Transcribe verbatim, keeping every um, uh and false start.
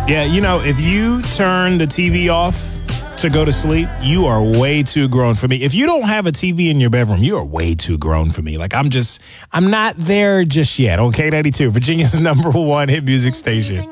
Yeah, you know, if you turn the T V off to go to sleep, you are way too grown for me. If you don't have a T V in your bedroom, you are way too grown for me. Like, I'm just, I'm not there just yet on K ninety-two, Virginia's number one hit music station.